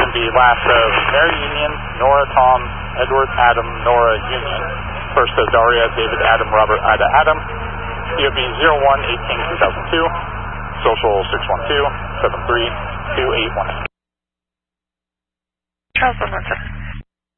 on the last of Mary Union, Nora, Tom, Edward, Adam, Nora, Union. First of Daria, David, Adam, Robert, Ida, Adam. COB 01-18-2002. Social 612-73281. Charles 117.